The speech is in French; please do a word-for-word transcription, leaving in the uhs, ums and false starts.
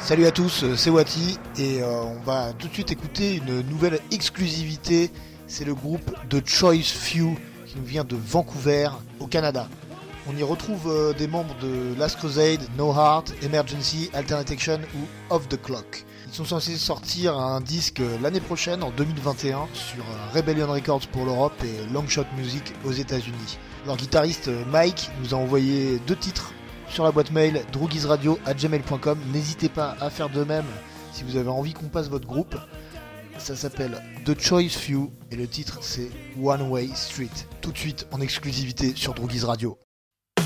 Salut à tous, c'est Wati et euh, on va tout de suite écouter une nouvelle exclusivité. C'est le groupe The Choice Few qui nous vient de Vancouver au Canada. On y retrouve euh, des membres de Last Crusade, No Heart, Emergency, Alternate Action ou Off the Clock. Ils sont censés sortir un disque l'année prochaine, en deux mille vingt et un, sur euh, Rebellion Records pour l'Europe et Longshot Music aux États-Unis. Leur guitariste Mike nous a envoyé deux titres sur la boîte mail drougizradio arobase gmail point com. N'hésitez pas à faire de même si vous avez envie qu'on passe votre groupe. Ça s'appelle The Choice Few et le titre c'est One Way Street. Tout de suite en exclusivité sur Droughiz Radio.